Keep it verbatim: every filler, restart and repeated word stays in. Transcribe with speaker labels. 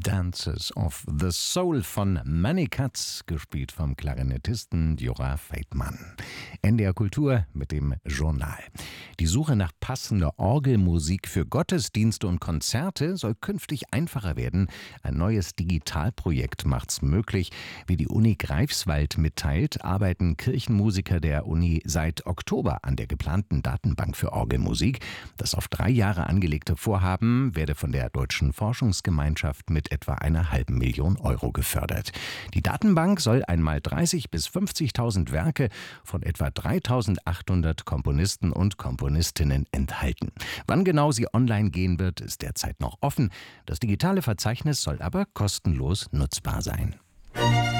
Speaker 1: Dances of the Soul von Money Cuts, gespielt vom Klarinettisten Jura Feldmann. N D R Kultur mit dem Journal. Die Suche nach passender Orgelmusik für Gottesdienste und Konzerte soll künftig einfacher werden. Ein neues Digitalprojekt macht's möglich. Wie die Uni Greifswald mitteilt, arbeiten Kirchenmusiker der Uni seit Oktober an der geplanten Datenbank für Orgelmusik. Das auf drei Jahre angelegte Vorhaben werde von der Deutschen Forschungsgemeinschaft mit etwa einer halben Million Euro gefördert. Die Datenbank soll einmal dreißigtausend bis fünfzigtausend Werke von etwa dreitausendachthundert Komponisten und Komponistinnen enthalten. Wann genau sie online gehen wird, ist derzeit noch offen. Das digitale Verzeichnis soll aber kostenlos nutzbar sein.